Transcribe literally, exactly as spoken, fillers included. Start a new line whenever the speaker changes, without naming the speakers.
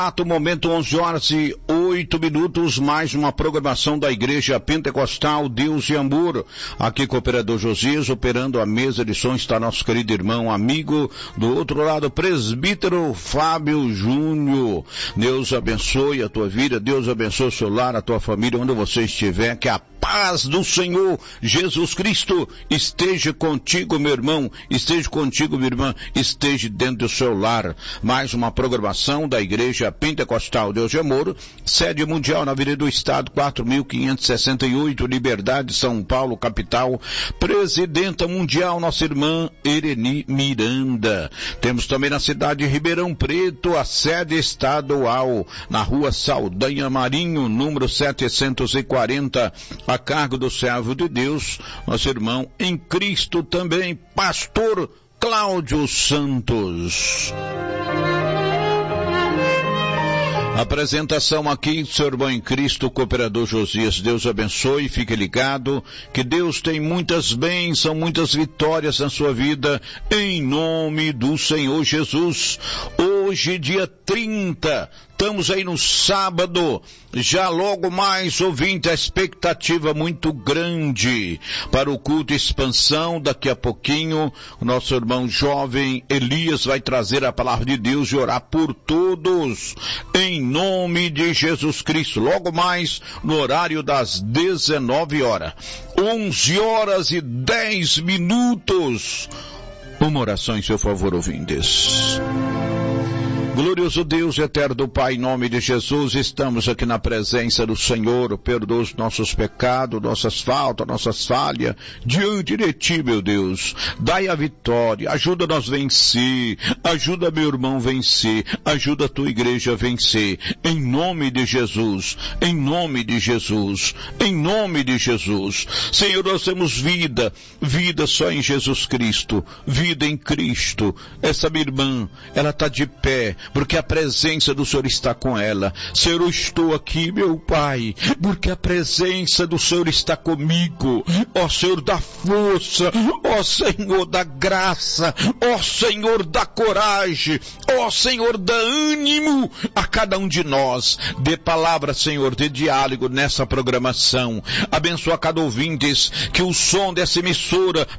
Ato momento onze horas e oito minutos, mais uma programação da Igreja Pentecostal Deus e Amor. Aqui com o operador Josias, operando a mesa de som, está nosso querido irmão, amigo, do outro lado, presbítero Fábio Júnior. Deus abençoe a tua vida, Deus abençoe o seu lar, a tua família, onde você estiver, que a paz do Senhor Jesus Cristo esteja contigo, meu irmão, esteja contigo, minha irmã, esteja dentro do seu lar. Mais uma programação da Igreja Pentecostal Deus e Amor, sede mundial na Avenida do Estado, quatro mil quinhentos e sessenta e oito, Liberdade, São Paulo, capital. Presidenta mundial, nossa irmã Ereni Miranda. Temos também na cidade de Ribeirão Preto, a sede estadual, na rua Saldanha Marinho, número setecentos e quarenta, a cargo do servo de Deus, nosso irmão em Cristo também, pastor Cláudio Santos. Apresentação aqui, seu irmão em Cristo, cooperador Josias. Deus abençoe, fique ligado, que Deus tem muitas bênçãos, muitas vitórias na sua vida, em nome do Senhor Jesus. Hoje, dia trinta, estamos aí no sábado, já logo mais, ouvinte, a expectativa muito grande para o culto expansão. Daqui a pouquinho, o nosso irmão jovem Elias vai trazer a palavra de Deus e orar por todos, em nome de Jesus Cristo. Logo mais, no horário das dezenove horas, onze horas e dez minutos. Uma oração em seu favor, ouvintes. Glorioso Deus, eterno Pai, em nome de Jesus, estamos aqui na presença do Senhor. Perdoa os nossos pecados, nossas faltas, nossas falhas, diante de Ti, meu Deus. Dai a vitória, ajuda-nos a vencer, ajuda meu irmão a vencer, ajuda a Tua igreja a vencer, em nome de Jesus, em nome de Jesus, em nome de Jesus. Senhor, nós temos vida, vida só em Jesus Cristo, vida em Cristo. Essa minha irmã, ela está de pé, porque a presença do Senhor está com ela. Senhor, eu estou aqui, meu Pai, porque a presença do Senhor está comigo. Ó Senhor, dá força, ó Senhor, dá graça, ó Senhor, dá coragem, ó Senhor, dá ânimo a cada um de nós. Dê palavra, Senhor, de diálogo nessa programação. Abençoa cada ouvinte, que o som dessa emissora